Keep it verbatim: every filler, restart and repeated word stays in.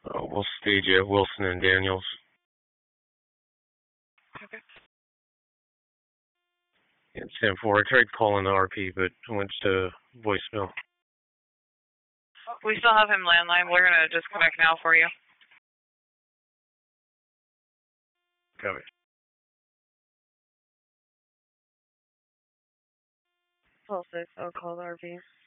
Uh, we'll stage you at Wilson and Daniels. Okay. And ten four, I tried calling the R P, but it went to voicemail. We still have him landline. We're going to disconnect now for you. Copy. twelve six, I'll call the R P.